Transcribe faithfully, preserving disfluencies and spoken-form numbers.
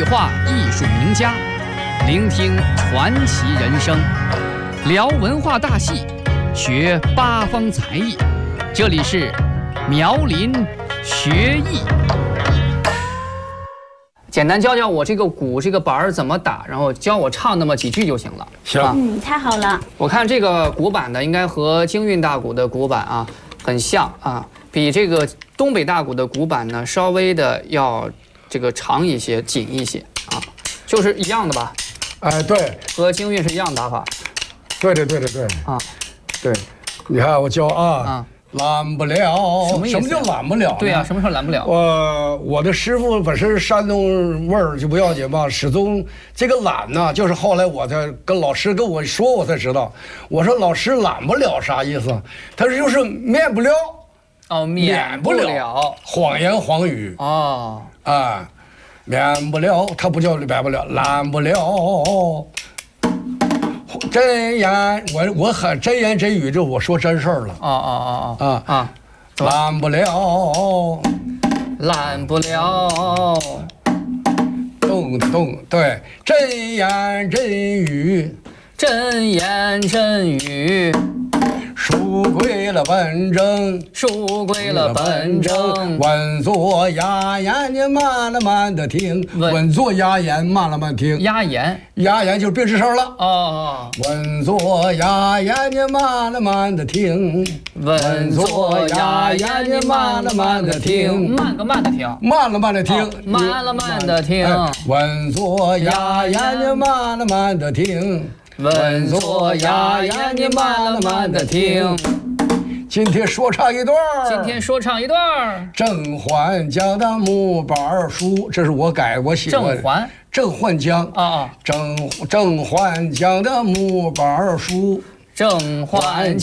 话艺术名家，聆听传奇人生，聊文化大戏，学八方才艺。这里是苗林学艺。简单教教我这个鼓这个板儿怎么打，然后教我唱那么几句就行了。 行， 啊、 嗯，太好了。 我看这个鼓板呢，应该和京韵大鼓的鼓板啊很像啊，比这个东北大鼓的鼓板呢稍微的要这个长一些、紧一些啊，就是一样的吧？ 哎，对， 和京韵是一样的打法。 对对对对对啊， 对，你看我教啊。 啊懒不了， 什么意思、啊？ 什么叫懒不了？ 对呀、啊，什么时候懒不了？ 我我的师傅本身山东味儿就不要紧吧，始终这个懒呢，就是后来我才跟老师跟我说，我才知道。我说老师懒不了啥意思？他说就是免不了， 哦，免不了， 谎言谎语哦， 啊，免不了，他不叫免不了，懒不了。真言，我我很真言真语，这我说真事儿了。 啊啊啊啊啊啊！ 懒不了， 懒不了， 动动对，真言真语， 真言真语。 书归了本正， 书归了本正， 稳坐压言，你慢了慢的听，稳坐压言，慢了慢听。 压言， 压言就是病吱声了。 哦， 稳坐压言，你慢了慢的听， 稳坐压言，你慢了慢的听，慢个慢的听， 慢了慢的听， 慢了慢的听。 稳坐压言，你慢了慢的听。 稳坐压言，你慢了慢的听。 今天说唱一段今天说唱一段郑焕江的木板书，这是我改我写的。 郑焕， 郑焕江啊啊， 郑郑焕江的木板书， 郑焕。